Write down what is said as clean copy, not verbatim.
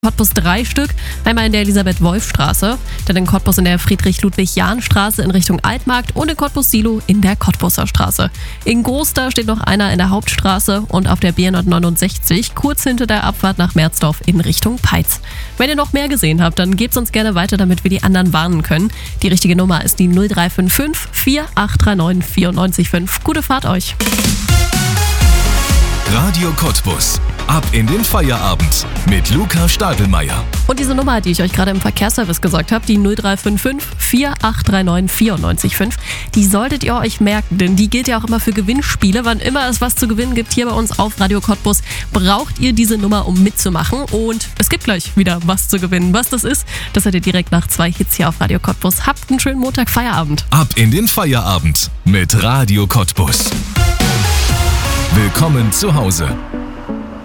Cottbus 3 Stück, einmal in der Elisabeth-Wolf-Straße, dann in Cottbus in der Friedrich-Ludwig-Jahn-Straße in Richtung Altmarkt und in Cottbus-Silo in der Cottbuser Straße. In Goster steht noch einer in der Hauptstraße und auf der B169 kurz hinter der Abfahrt nach Merzdorf in Richtung Peitz. Wenn ihr noch mehr gesehen habt, dann gebt uns gerne weiter, damit wir die anderen warnen können. Die richtige Nummer ist die 0355 4839 945. Gute Fahrt euch! Radio Cottbus. Ab in den Feierabend mit Luca Stadelmeier. Und diese Nummer, die ich euch gerade im Verkehrsservice gesagt habe, die 0355 4839 945, die solltet ihr euch merken, denn die gilt ja auch immer für Gewinnspiele. Wann immer es was zu gewinnen gibt hier bei uns auf Radio Cottbus, braucht ihr diese Nummer, um mitzumachen. Und es gibt gleich wieder was zu gewinnen. Was das ist, das seid ihr direkt nach 2 Hits hier auf Radio Cottbus. Habt einen schönen Montag, Feierabend. Ab in den Feierabend mit Radio Cottbus. Willkommen zu Hause.